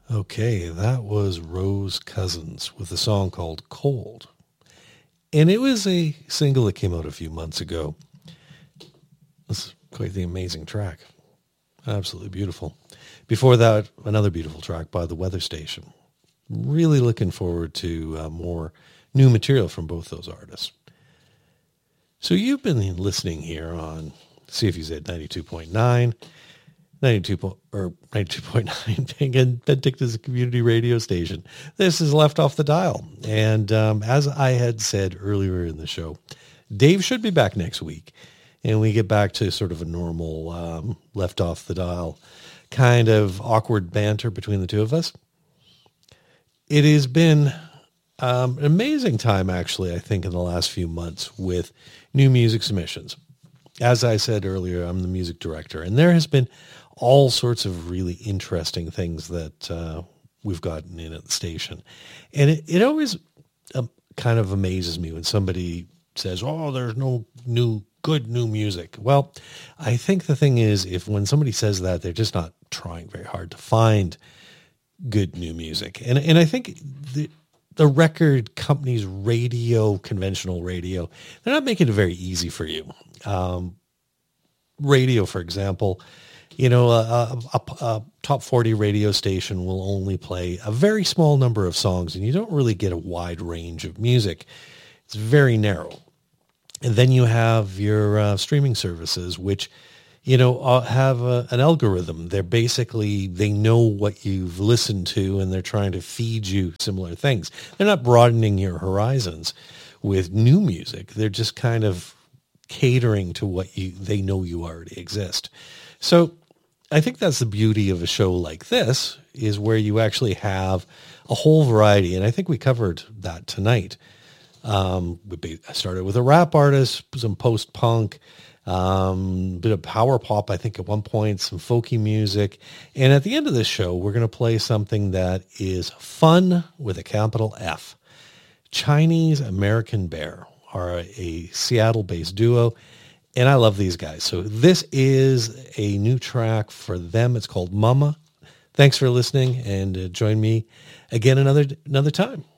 Okay, that was Rose Cousins with a song called Cold. And it was a single that came out a few months ago. It's quite the amazing track. Absolutely beautiful. Before that, another beautiful track by The Weather Station. Really looking forward to more new material from both those artists. So you've been listening here on CFUZ 92.9. 92.9 again, Penticton's community radio station. This is Left Off the Dial. And as I had said earlier in the show, Dave should be back next week. And we get back to sort of a normal Left Off the Dial kind of awkward banter between the two of us. It has been an amazing time, actually, I think, in the last few months with new music submissions. As I said earlier, I'm the music director, and there has been all sorts of really interesting things that we've gotten in at the station. And it always kind of amazes me when somebody says, oh, there's no good new music. Well, I think the thing is, when somebody says that, they're just not trying very hard to find good new music. And I think the record companies, conventional radio, they're not making it very easy for you. Radio, for example, a top 40 radio station will only play a very small number of songs, and you don't really get a wide range of music. It's very narrow. And then you have your streaming services, which, have an algorithm. They know what you've listened to, and they're trying to feed you similar things. They're not broadening your horizons with new music. They're just kind of catering to what they know you already exist. So I think that's the beauty of a show like this, is where you actually have a whole variety. And I think we covered that tonight. I started with a rap artist, some post-punk, bit of power pop, I think at one point, some folky music. And at the end of this show, we're going to play something that is fun with a capital F. Chinese American Bear are a Seattle-based duo, and I love these guys. So this is a new track for them. It's called Mama. Thanks for listening, and join me again another time.